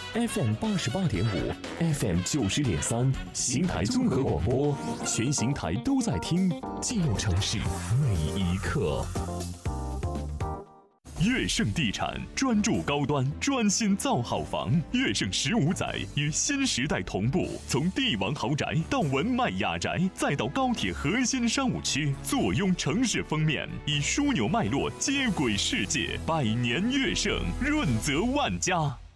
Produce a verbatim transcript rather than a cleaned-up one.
F M 八十八点五 ，F M 九十点三，邢台综合广播，全邢台都在听，记录城市每一刻。悦盛地产专注高端，专心造好房。悦盛十五载与新时代同步，从帝王豪宅到文迈雅宅，再到高铁核心商务区，坐拥城市封面，以枢纽脉络接轨世界。百年悦盛，润泽万家。